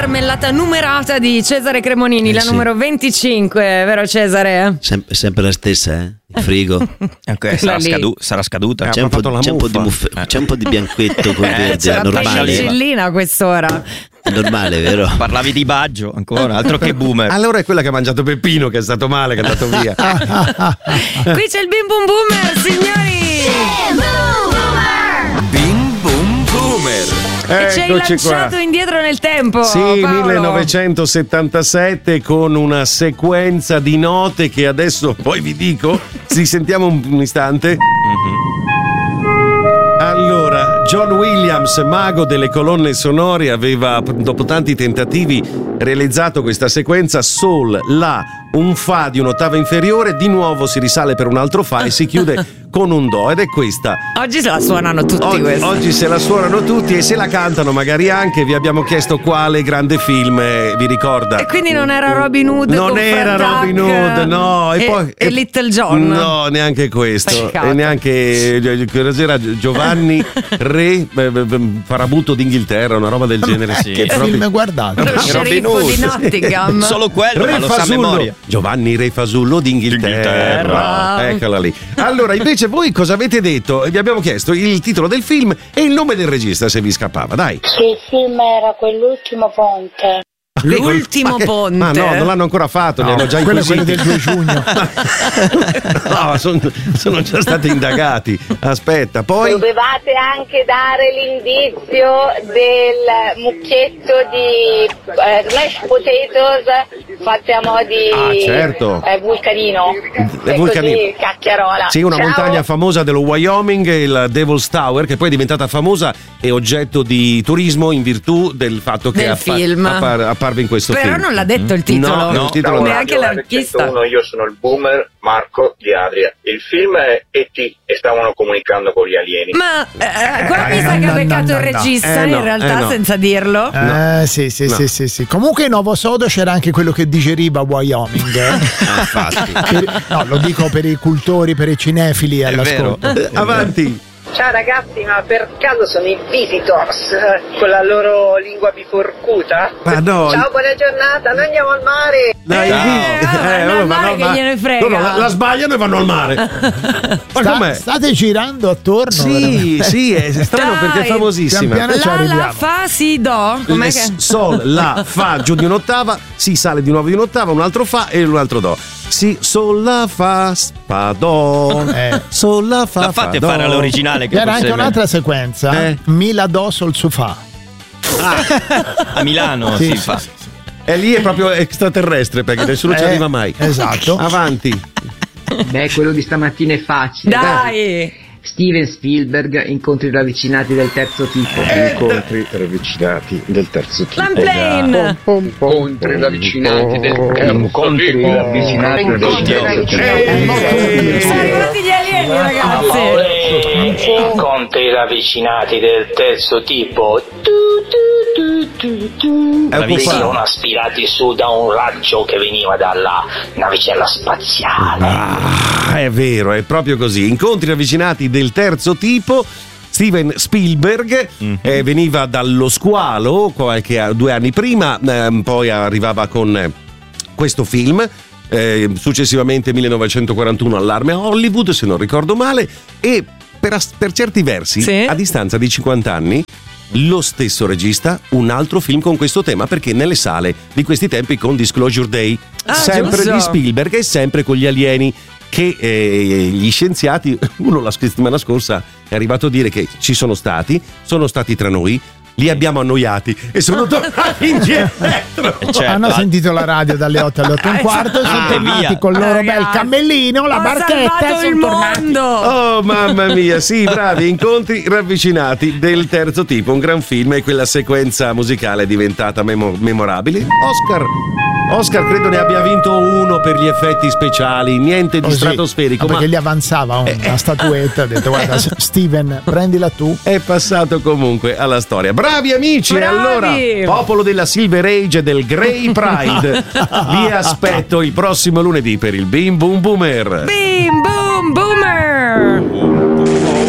marmellata numerata di Cesare Cremonini, la numero 25, vero Cesare? Sempre la stessa, Il frigo. Okay, sarà scaduta. C'è un po' di bianchetto con verde, c'è la penicillina a quest'ora. È normale, vero? Parlavi di Baggio ancora, altro che boomer. Allora è quella che ha mangiato Peppino, che è stato male, che è andato via. Qui c'è il Bim Bum Boomer, signori! Bim Bum Boomer. E ci hai lanciato indietro nel tempo. Sì, Paolo. 1977, con una sequenza di note che adesso poi vi dico. Sentiamo un istante. Allora, John Williams, mago delle colonne sonore, aveva, dopo tanti tentativi, realizzato questa sequenza: Sol, La, un Fa di un'ottava inferiore, di nuovo si risale per un altro Fa e si chiude con un Do, ed è questa. Oggi se la suonano tutti questi. Oggi se la suonano tutti e se la cantano magari anche. Vi abbiamo chiesto quale grande film vi ricorda. E quindi non era Robin Hood? Non era Robin Hood, no. E Little John? No, neanche questo. Peccato. E neanche era Giovanni Re Farabutto d'Inghilterra, una roba del genere. Sì. Che film guardato? Lo sceriffo di Nottingham. Solo quello, Re ma lo sa a Fasullo. memoria. Giovanni Re Fasullo d'Inghilterra. Eccola lì. Allora, invece voi cosa avete detto? Vi abbiamo chiesto il titolo del film e il nome del regista, se vi scappava, dai. Che film era quell'ultimo ponte? L'ultimo ponte. Ma no, non l'hanno ancora fatto, li hanno già quello del 2 giugno. No, sono già stati indagati. Aspetta, poi Dovevate anche dare l'indizio del mucchietto di mashed potatoes fatte a mo' di certo. vulcanino. Vulcanino. Così, cacchiarola. sì, una Ciao. montagna famosa dello Wyoming, il Devil's Tower, che poi è diventata famosa e oggetto di turismo in virtù del fatto che Del film. apparve in questo Però film. non l'ha detto il titolo. No, il titolo no. Neanche l'artista. Io sono il boomer Marco di Adria. Il film è E.T. e stavano comunicando con gli alieni. Ma qua mi sa che ha beccato il regista in realtà senza dirlo. Sì. Comunque in Nuovo Sodo c'era anche quello che digeriva Wyoming. No, lo dico per i cultori, per i cinefili all'ascolto. Avanti. Ciao ragazzi, ma per caso sono i Visitors con la loro lingua biforcuta? Ma no. Ciao, buona giornata, noi andiamo al mare. Che gliene frega. No, la sbagliano e vanno al mare. Ma com'è? State girando attorno? Sì, è strano. Dai. Perché è famosissima. Pian piano ci arriviamo. La fa si do. Com'è che? Sol, La, Fa giù di un'ottava, si sale di nuovo di un'ottava, un altro Fa e un altro Do. Si, Sol, La, Fa, Fa, Do. Sol, La, Fa, La fate Do. fare all'originale che C'era forse anche è meglio. un'altra sequenza. Mi la do sul sofà. A Milano si fa. E lì è proprio extraterrestre perché nessuno ci arriva mai. Esatto. Avanti. Beh, quello di stamattina è facile. Dai. Steven Spielberg, incontri ravvicinati del terzo tipo. Incontri ravvicinati del terzo tipo. Lamplane. Incontri ravvicinati del terzo tipo. Sono arrivati gli alieni, ragazzi. Incontri ravvicinati del terzo tipo. Venivano aspirati su da un raggio che veniva dalla navicella spaziale. È vero, è proprio così. Incontri ravvicinati del terzo tipo. Steven Spielberg veniva dallo squalo 2 anni prima, poi arrivava con questo film. Successivamente 1941 Allarme a Hollywood, se non ricordo male, e per certi versi a distanza di 50 anni lo stesso regista un altro film con questo tema, perché nelle sale di questi tempi con Disclosure Day, sempre giusto. di Spielberg e sempre con gli alieni, che gli scienziati, uno la settimana scorsa è arrivato a dire che ci sono stati tra noi, li abbiamo annoiati e sono tornati indietro. Hanno sentito la radio dalle 8 alle 8 e un quarto e sono tornati con il loro bel cammellino, la barchetta, e sono tornati. Oh mamma mia, sì, bravi. Incontri ravvicinati del terzo tipo, un gran film, e quella sequenza musicale è diventata memorabile. Oscar credo ne abbia vinto uno per gli effetti speciali, niente di stratosferico. Perché gli avanzava una statuetta, ha detto guarda Steven, prendila tu. È passato comunque alla storia. Bravi amici, Bravi! E allora popolo della Silver Age e del Grey Pride, vi aspetto il prossimo lunedì per il Bim Boom Boomer. Bim Boom Boomer.